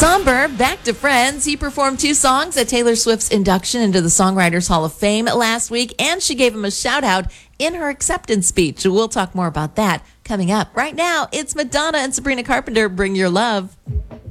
Somber, back to Friends. He performed 2 songs at Taylor Swift's induction into the Songwriters Hall of Fame last week, and she gave him a shout-out in her acceptance speech. We'll talk more about that coming up. Right now, it's Madonna and Sabrina Carpenter, Bring Your Love.